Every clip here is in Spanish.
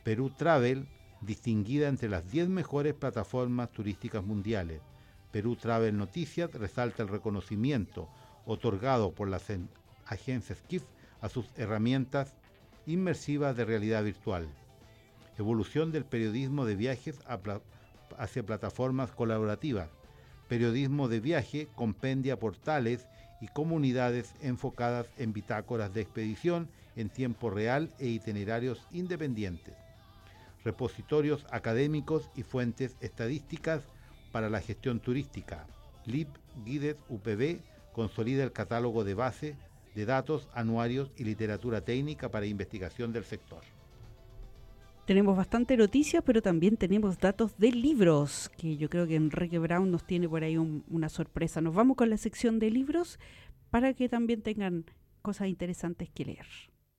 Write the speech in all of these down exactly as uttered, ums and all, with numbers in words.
Perú Travel, distinguida entre las diez mejores plataformas turísticas mundiales. Perú Travel Noticias resalta el reconocimiento otorgado por las agencias K I F a sus herramientas inmersivas de realidad virtual. Evolución del periodismo de viajes hacia plataformas colaborativas. Periodismo de viaje compendia portales y comunidades enfocadas en bitácoras de expedición en tiempo real e itinerarios independientes. Repositorios académicos y fuentes estadísticas para la gestión turística. L I P Guides U P B consolida el catálogo de base de datos, anuarios y literatura técnica para investigación del sector. Tenemos bastante noticias, pero también tenemos datos de libros, que yo creo que Enrique Brown nos tiene por ahí un, una sorpresa. Nos vamos con la sección de libros para que también tengan cosas interesantes que leer.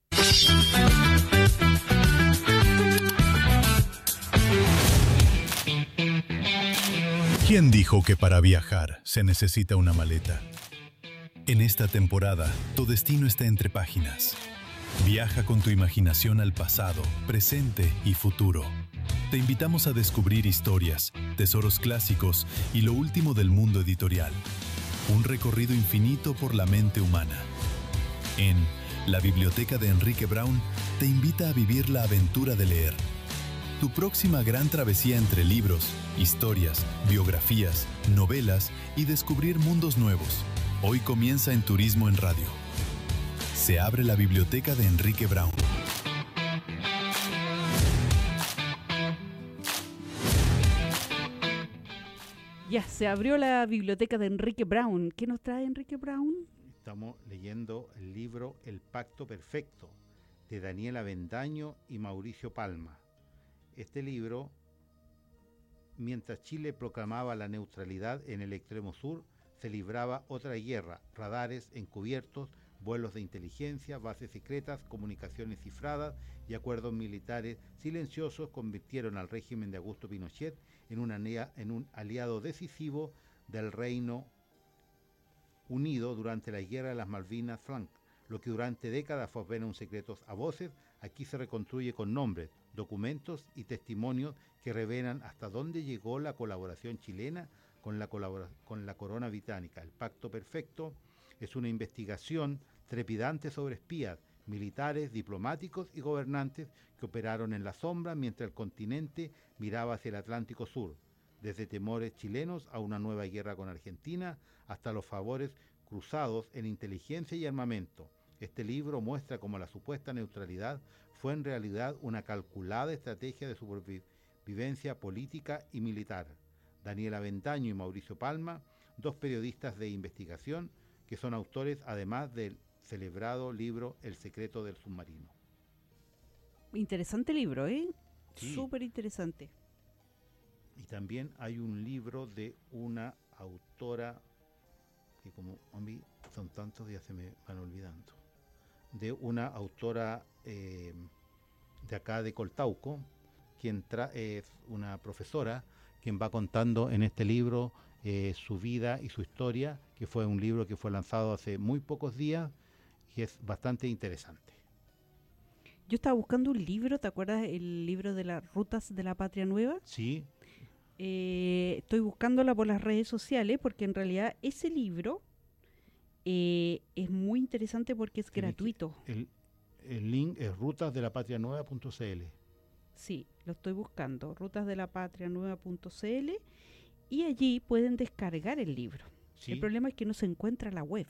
¿Quién dijo que para viajar se necesita una maleta? En esta temporada, tu destino está entre páginas. Viaja con tu imaginación al pasado, presente y futuro. Te invitamos a descubrir historias, tesoros clásicos y lo último del mundo editorial. Un recorrido infinito por la mente humana. En La Biblioteca de Enrique Brown te invita a vivir la aventura de leer. Tu próxima gran travesía entre libros, historias, biografías, novelas y descubrir mundos nuevos. Hoy comienza en Turismo en Radio. Se abre la Biblioteca de Enrique Brown. Ya, se abrió la Biblioteca de Enrique Brown. ¿Qué nos trae Enrique Brown? Estamos leyendo el libro El Pacto Perfecto, de Daniel Avendaño y Mauricio Palma. Este libro, mientras Chile proclamaba la neutralidad en el extremo sur, se libraba otra guerra: radares encubiertos, vuelos de inteligencia, bases secretas, comunicaciones cifradas y acuerdos militares silenciosos convirtieron al régimen de Augusto Pinochet en, una, en un aliado decisivo del Reino Unido durante la Guerra de las Malvinas Frank. Lo que durante décadas fue apenas un secreto a voces, aquí se reconstruye con nombres, documentos y testimonios que revelan hasta dónde llegó la colaboración chilena con la, colabora- con la corona británica. El Pacto Perfecto es una investigación trepidante sobre espías, militares, diplomáticos y gobernantes que operaron en la sombra mientras el continente miraba hacia el Atlántico Sur, desde temores chilenos a una nueva guerra con Argentina hasta los favores cruzados en inteligencia y armamento. Este libro muestra cómo la supuesta neutralidad fue en realidad una calculada estrategia de supervivencia política y militar. Daniel Avendaño y Mauricio Palma, dos periodistas de investigación que son autores además del celebrado libro El secreto del submarino. Interesante libro, ¿eh? Sí. Súper interesante. Y también hay un libro de una autora que, como a mí son tantos, ya se me van olvidando, de una autora eh, de acá de Coltauco, quien tra- es una profesora, quien va contando en este libro eh, su vida y su historia, que fue un libro que fue lanzado hace muy pocos días y es bastante interesante. Yo estaba buscando un libro, ¿te acuerdas el libro de las rutas de la Patria Nueva? Sí. Eh, estoy buscándola por las redes sociales porque en realidad ese libro eh, es muy interesante porque es gratuito. El, el link es rutas de la patria nueva punto c l. Sí, lo estoy buscando, rutas de la patria nueva punto c l, y allí pueden descargar el libro. ¿Sí? El problema es que no se encuentra la web.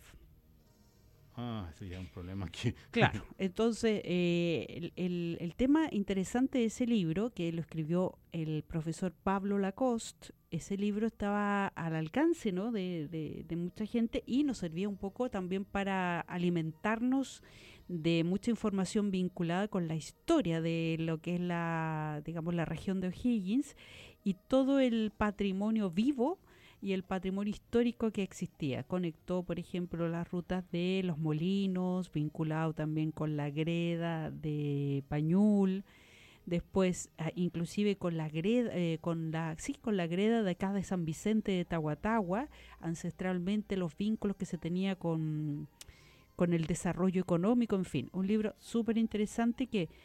Ah, eso ya es un problema aquí. Claro, entonces eh, el, el, el tema interesante de ese libro, que lo escribió el profesor Pablo Lacoste, ese libro estaba al alcance, ¿no?, de, de, de mucha gente y nos servía un poco también para alimentarnos de mucha información vinculada con la historia de lo que es la, digamos, la región de O'Higgins y todo el patrimonio vivo y el patrimonio histórico que existía. Conectó, por ejemplo, las rutas de Los Molinos, vinculado también con la greda de Pañul, después ah, inclusive con la greda, eh, con la, sí, con la greda de acá de San Vicente de Tahuatahua, ancestralmente los vínculos que se tenía con, con el desarrollo económico, en fin, un libro súper interesante que,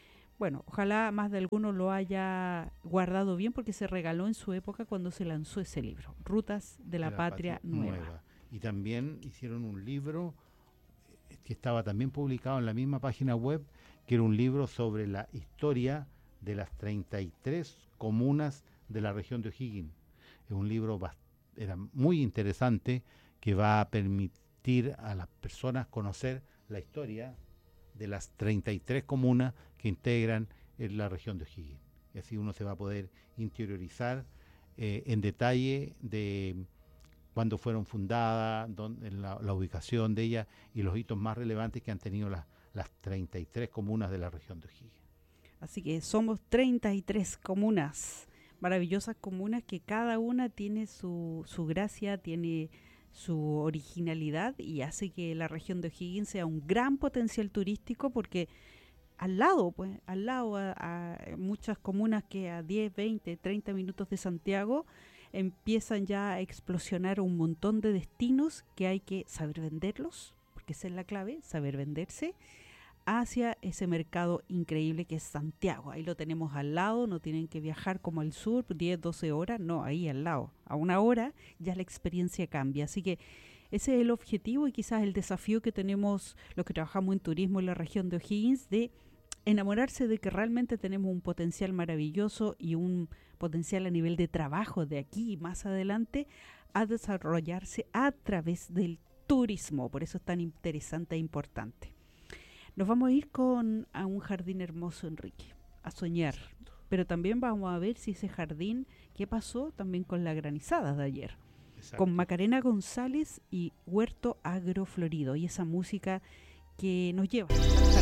bueno, ojalá más de alguno lo haya guardado bien porque se regaló en su época cuando se lanzó ese libro, Rutas de la, de la Patria, Patria Nueva. Nueva. Y también hicieron un libro que estaba también publicado en la misma página web, que era un libro sobre la historia de las treinta y tres comunas de la región de O'Higgins. Es un libro bast- era muy interesante que va a permitir a las personas conocer la historia de las treinta y tres comunas que integran en la región de O'Higgins. Y así uno se va a poder interiorizar eh, en detalle de cuándo fueron fundadas, dónde, la, la ubicación de ellas y los hitos más relevantes que han tenido las, las treinta y tres comunas de la región de O'Higgins. Así que somos treinta y tres comunas, maravillosas comunas que cada una tiene su, su gracia, tiene su originalidad y hace que la región de O'Higgins sea un gran potencial turístico porque al lado, pues, al lado a, a muchas comunas que a diez, veinte, treinta minutos de Santiago empiezan ya a explosionar un montón de destinos que hay que saber venderlos, porque esa es la clave, saber venderse hacia ese mercado increíble que es Santiago. Ahí lo tenemos al lado, no tienen que viajar como al sur, diez, doce horas, no, ahí al lado. A una hora ya la experiencia cambia. Así que ese es el objetivo y quizás el desafío que tenemos los que trabajamos en turismo en la región de O'Higgins, de enamorarse de que realmente tenemos un potencial maravilloso y un potencial a nivel de trabajo de aquí y más adelante a desarrollarse a través del turismo. Por eso es tan interesante e importante. Nos vamos a ir con a un jardín hermoso, Enrique, a soñar. Pero también vamos a ver si ese jardín, ¿qué pasó también con la granizada de ayer? Exacto. Con Macarena González y Huerto Agroflorido y esa música que nos lleva